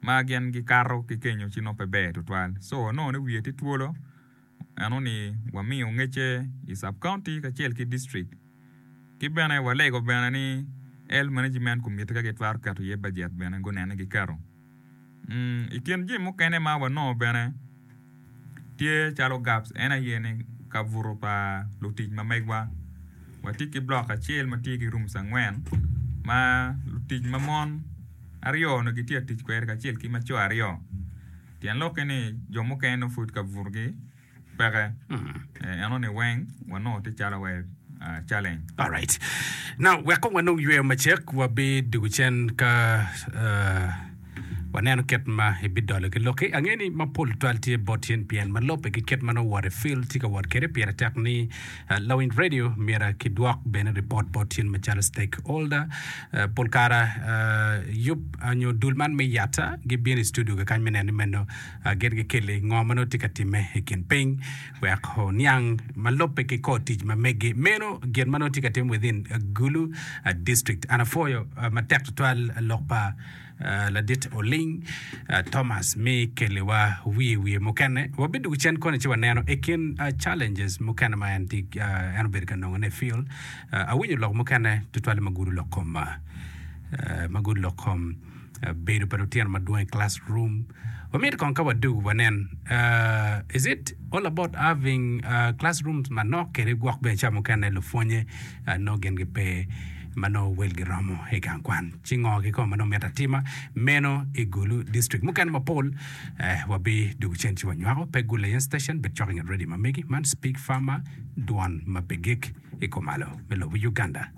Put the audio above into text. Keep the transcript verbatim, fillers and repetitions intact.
ma gian gi carro ki kenyo chino pe be to twal so no ne wi ti tuolo ano ni wa mi ngeche i sub county ka chel ki district ki bana wa lego bana ni el management committee ka getwar ka to ye budget bana go ne gi carro mm ikin je mo kene ma wa no bana tie chalo gaps ena yene ka vuro pa lutij ma megwa watiki block a chel matiki room sangwen ma lutij ma mon ario no gitia tich kwer ka chel ki ma cho ario tian lokene jomo keno food ka vurgi pere eh ano ne weng wano te chala we challenge. All right. Now we ko wano yue ma check wa be duchen ka uh waneno ket ma ibidole ke loke angeni ma pol twalti botien pien ma lope ke ket mano ware feel tika war kere pera takni low in radio mera kidwak ben report botien ma chala stakeholder pol kara yup anyo dulman me yata ge bien studio ga kan menen meno get ge kele ngomano tika time ken ping we ko nyang ma lope ke ko tij ma mege meno gen mano tika tim within Gulu district ana foyo ma tek twal lokpa Uh, la dit oling uh, Thomas me kelewa wi wi mokane wabidu chen kone chiwa neno ekin uh, challenges mokane ma anti uh, anu berka no ne feel uh, awinyo lok mokane tutwale maguru lokom uh, maguru lokom uh, bedu parutian maduen classroom wamit konka wadu wanen uh, is it all about having uh, classrooms manok kere gwak bencha mokane lo fonye uh, no genge pe mano welgi ramo hegan kwan chingo ki ko mano metatima meno igulu district mukan mapol eh wabi du chenchi wanyo pe gule station but jogging ready mamegi man speak farmer duan mabegik ikomalo melo Uganda